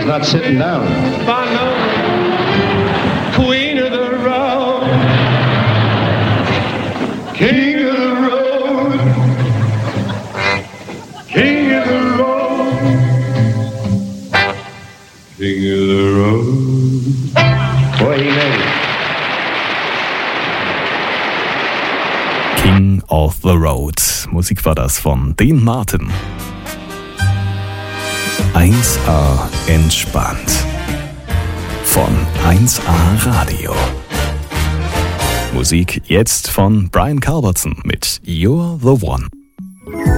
he's not sitting down. I know. Queen of the road. King of the road. King of the road. King of the road. Boy, he made it. King of the Road. Musik war das von Dean Martin. 1A entspannt. Von 1A Radio. Musik jetzt von Brian Culbertson mit You're the One.